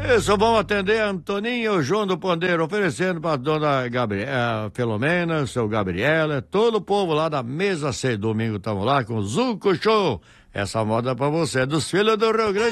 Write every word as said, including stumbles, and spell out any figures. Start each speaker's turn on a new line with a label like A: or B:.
A: Isso, vamos atender Antoninho João do Pondeiro, oferecendo para dona Gabriela, Filomena, seu Gabriela, todo o povo lá da Mesa C. Domingo estamos lá com o Zuco Show. Essa moda é pra você, dos filhos do Rio Grande.